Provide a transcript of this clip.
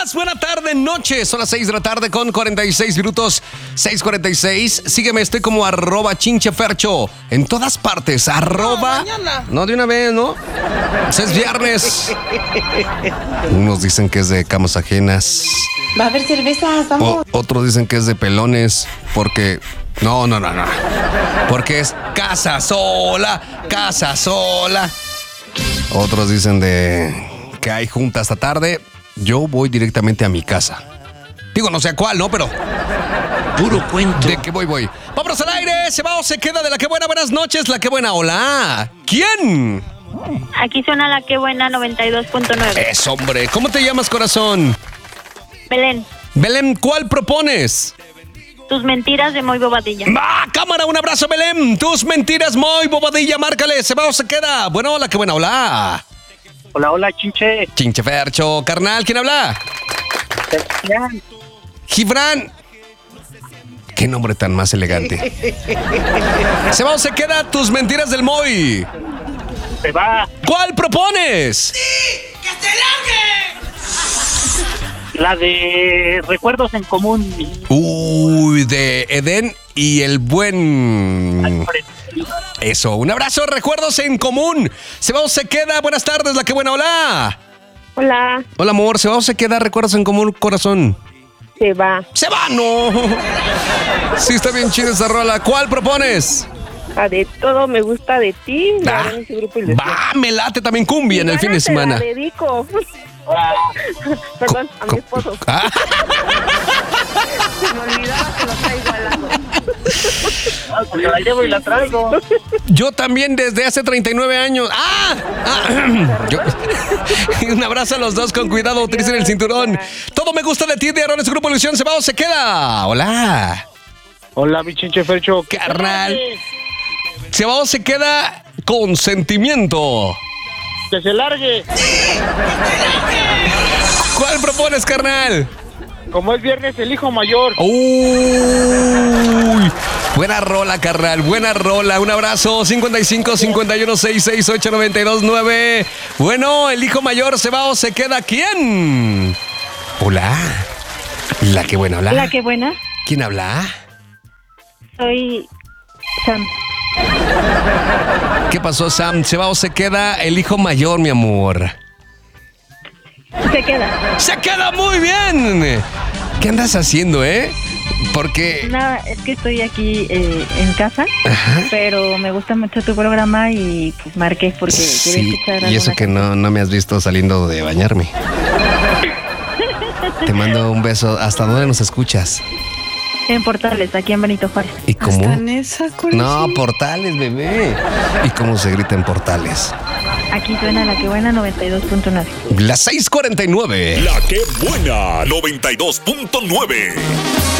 días, buena tarde, noche. Son las 6 de la tarde con 46 minutos. 6:46. Sígueme, estoy como @chinchefercho. En todas partes, No, de una vez, ¿no? Es viernes. Unos dicen que es de camas ajenas. Va a haber cervezas, vamos. Otros dicen que es de pelones, porque... No. Porque es casa sola. Otros dicen que hay junta hasta tarde. Yo voy directamente a mi casa. Digo, no sé a cuál, ¿no? Pero... Puro cuento. ¿De qué voy? ¡Vámonos al aire! Se va o se queda de La Que Buena. Buenas noches, La Que Buena. Hola. ¿Quién? Aquí suena La Que Buena 92.9. Es hombre. ¿Cómo te llamas, corazón? Belén, Belén, ¿cuál propones? tus mentiras de Moy Bobadilla. ¡Va! ¡Cámara! Un abrazo, Belén. Tus mentiras, Moy Bobadilla. Márcale. Se va o se queda. Bueno, La Que Buena. Hola. Hola, Chinche. Chinchefercho. Carnal, ¿quién habla? Gibran. Qué nombre tan más elegante. Se va o se queda. Tus mentiras del Moy. Se va. ¿Cuál propones? La de Recuerdos en Común. Uy, de Edén y el buen... Eso, un abrazo, recuerdos en común. Se va o se queda, buenas tardes, La Que Buena, hola. Hola, Hola, amor, se va o se queda, recuerdos en común, corazón. se va. ¡Se va, no! Sí, está bien chida esa rola. ¿Cuál propones? A de todo me gusta de ti. Ah, En ese grupo y les- va, me late también cumbia en el fin de Se la semana. dedico. Perdón, a mi esposo. Ah, Se me olvidaba que lo traigo al lado. Porque la llevo y la traigo. yo también desde hace 39 años. Un abrazo a los dos, con cuidado, utilicen el cinturón. Todo me gusta de ti, de Aaron, es Grupo Ilusión. Se va o se queda. Hola. Hola, mi Chinche Fercho. Carnal. Se va o se queda con sentimiento. Que se largue. ¿Cuál propones, carnal? Como es viernes, el hijo mayor. Uy, buena rola, carnal, buena rola. Un abrazo, 55 51 668 929. Bueno, el hijo mayor se va o se queda. ¿Quién? Hola. La Que Buena, hola. La Que Buena, ¿Quién habla? soy Sam. ¿Qué pasó, Sam? ¿Se va o se queda el hijo mayor, mi amor? Se queda. ¡Se queda muy bien! ¿Qué andas haciendo, Porque... Nada, es que estoy aquí en casa, pero me gusta mucho tu programa y pues marqué porque quería Sí, escuchar y eso alguna que no me has visto saliendo de bañarme. Te mando un beso. ¿Hasta dónde nos escuchas? en Portales, aquí en Benito Juárez. ¿Y cómo? ¿Hasta en esa No, Portales, bebé. ¿Y cómo se grita en Portales? Aquí suena La Que Buena 92.9. Las 6:49. La Que Buena 92.9.